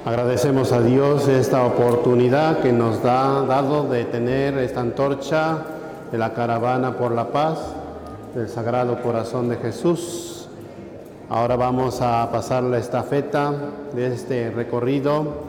Agradecemos a Dios esta oportunidad que nos ha dado de tener esta antorcha de la Caravana por la Paz del Sagrado Corazón de Jesús. Ahora vamos a pasar la estafeta de este recorrido